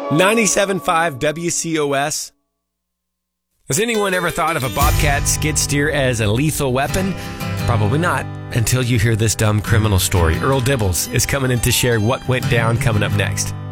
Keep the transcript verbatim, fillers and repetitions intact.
ninety-seven point five W C O S. Has anyone ever thought of a Bobcat skid steer as a lethal weapon? Probably not, until you hear this dumb criminal story. Earl Dibbles is coming in to share what went down coming up next.